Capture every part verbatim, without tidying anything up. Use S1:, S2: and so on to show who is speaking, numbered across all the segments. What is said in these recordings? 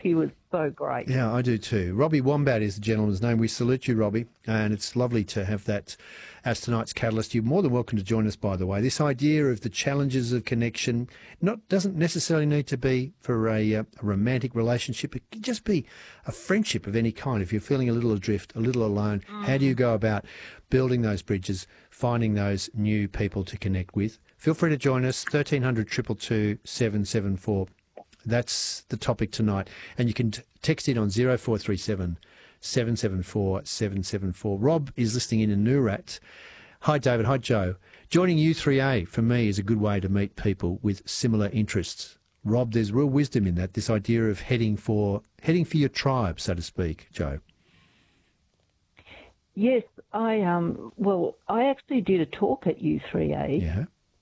S1: He was so great.
S2: Yeah, I do too. Robbie Wombat is the gentleman's name. We salute you, Robbie, and it's lovely to have that as tonight's catalyst. You're more than welcome to join us, by the way. This idea of the challenges of connection not doesn't necessarily need to be for a, uh, a romantic relationship. It can just be a friendship of any kind. If you're feeling a little adrift, a little alone, mm. how do you go about building those bridges, finding those new people to connect with? Feel free to join us, thirteen hundred, two two two, seven seven four. That's the topic tonight. And you can t- text in on zero four three seven, seven seven four, seven seven four. Rob is listening in in Noorat. Hi, David. Hi, Joe. Joining U three A, for me, is a good way to meet people with similar interests. Rob, there's real wisdom in that, this idea of heading for heading for your tribe, so to speak, Joe.
S1: Yes, I, um, well, I actually did a talk at U three A.
S2: Yeah.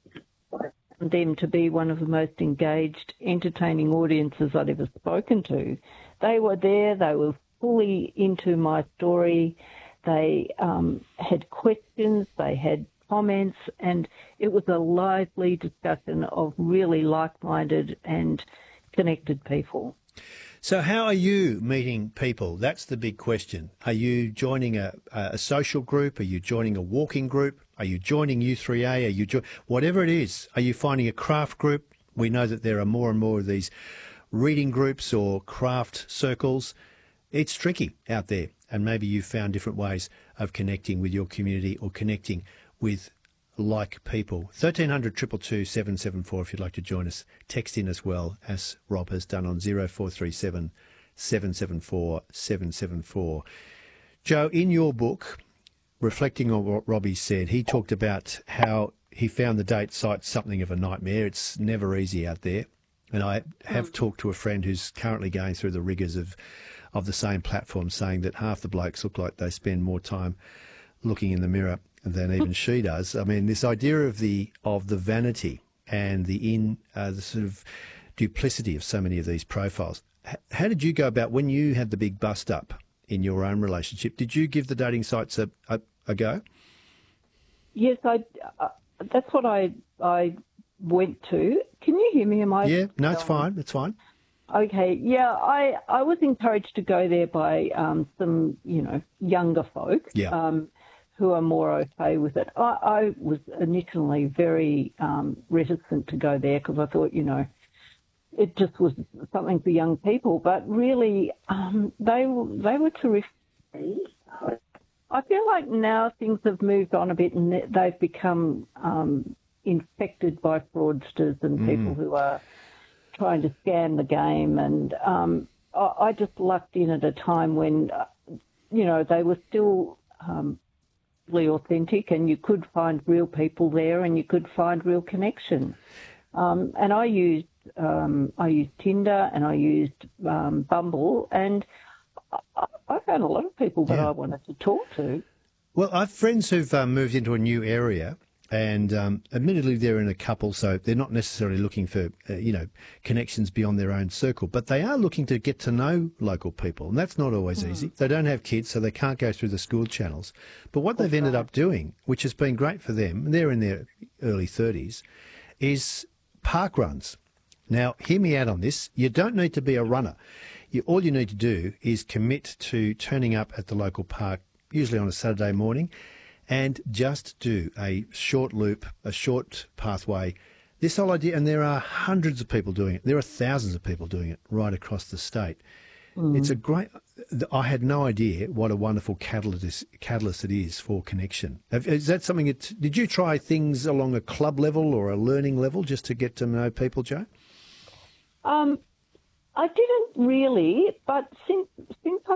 S1: Them to be one of the most engaged, entertaining audiences I'd ever spoken to. They were there, they were fully into my story, they um, had questions, they had comments, and it was a lively discussion of really like-minded and connected people.
S2: So how are you meeting people? That's the big question. Are you joining a, a social group? Are you joining a walking group? Are you joining U three A? Are you jo- whatever it is? Are you finding a craft group? We know that there are more and more of these reading groups or craft circles. It's tricky out there, and maybe you've found different ways of connecting with your community or connecting with like people. thirteen hundred, two two two, seven seven four if you'd like to join us. Text in as well, as Rob has done on zero four three seven, seven seven four, seven seven four. Joe, in your book, reflecting on what Robbie said, he talked about how he found the date site something of a nightmare. It's never easy out there. And I have mm. talked to a friend who's currently going through the rigours of, of the same platform, saying that half the blokes look like they spend more time looking in the mirror than even she does. I mean, this idea of the of the vanity and the in uh, the sort of duplicity of so many of these profiles. H- how did you go about when you had the big bust up in your own relationship? Did you give the dating sites a, a, a go?
S1: Yes, I. Uh, that's what I I went to. Can you hear me? Am I?
S2: Yeah, no, it's fine. It's fine.
S1: Okay, yeah, I I was encouraged to go there by um, some you know younger folk.
S2: Yeah.
S1: Um, who are more okay with it. I, I was initially very um, reticent to go there because I thought, you know, it just was something for young people. But really, um, they they were terrific. I feel like now things have moved on a bit and they've become um, infected by fraudsters and mm. people who are trying to scam the game. And um, I, I just lucked in at a time when, uh, you know, they were still Um, authentic, and you could find real people there, and you could find real connection. Um, and I used um, I used Tinder and I used um, Bumble, and I, I found a lot of people that
S2: yeah.
S1: I wanted to talk to.
S2: Well, I have friends who've um, moved into a new area. And um, admittedly, they're in a couple, so they're not necessarily looking for, uh, you know, connections beyond their own circle. But they are looking to get to know local people, and that's not always mm. easy. They don't have kids, so they can't go through the school channels. But what that's they've ended right. up doing, which has been great for them, and they're in their early thirties, is park runs. Now, hear me out on this. You don't need to be a runner. You, all you need to do is commit to turning up at the local park, usually on a Saturday morning, and just do a short loop, a short pathway. This whole idea, and there are hundreds of people doing it. There are thousands of people doing it right across the state. Mm. It's a great, I had no idea what a wonderful catalyst, catalyst it is for connection. Is that something that, did you try things along a club level or a learning level just to get to know people, Joe?
S1: Um, I didn't really, but since, since I...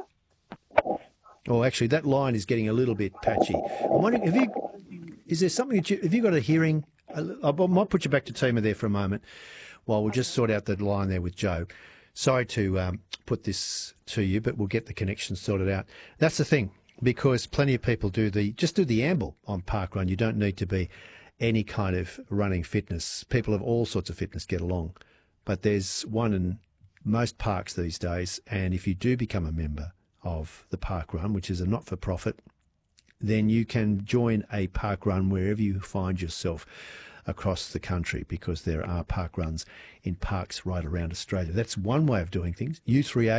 S2: Oh, actually, that line is getting a little bit patchy. I'm wondering, have you, is there something that you, have you got a hearing? I might put you back to Tima there for a moment while we'll just sort out the line there with Joe. Sorry to um, put this to you, but we'll get the connection sorted out. That's the thing, because plenty of people do the, just do the amble on parkrun. You don't need to be any kind of running fitness. People of all sorts of fitness get along. But there's one in most parks these days, and if you do become a member of the park run, which is a not-for-profit, then you can join a park run wherever you find yourself across the country, because there are park runs in parks right around Australia. That's one way of doing things. U three A